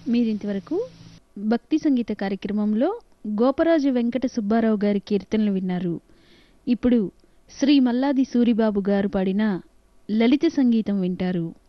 మీరింతవరకు భక్తి సంగీత కార్యక్రమంలో గోపరాజు వెంకట సుబ్బారావు గారి కీర్తనలు విన్నారు. ఇప్పుడు శ్రీ మల్లాది సూరిబాబు గారు పాడిన లలిత సంగీతం వింటారు.